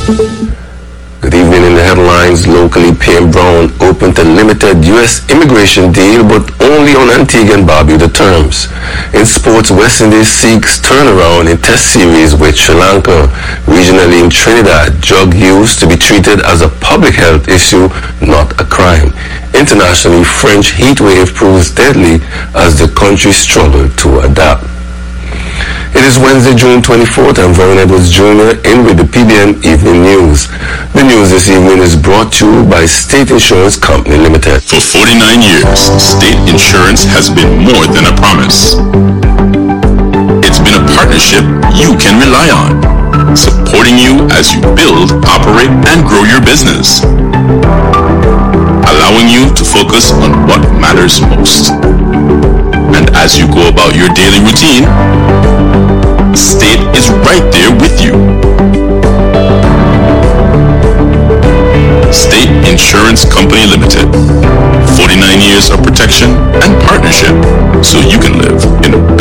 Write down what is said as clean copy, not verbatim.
Good evening. In the headlines, locally, PM Brown opened a limited U.S. immigration deal, but only on Antigua and Barbuda terms. In sports, West Indies seeks turnaround in Test series with Sri Lanka. Regionally in Trinidad, drug use to be treated as a public health issue, not a crime. Internationally, French heat wave proves deadly as the country struggled to adapt. It is Wednesday, June 24th. I'm Vernon Edwards Jr. in with the PBM Evening News. The news this evening is brought to you by State Insurance Company Limited. For 49 years, State Insurance has been more than a promise. It's been a partnership you can rely on, supporting you as you build, operate, and grow your business, allowing you to focus on what matters most. And as you go about your daily routine, State is right there with you. State Insurance Company Limited. 49 years of protection and partnership so you can live in a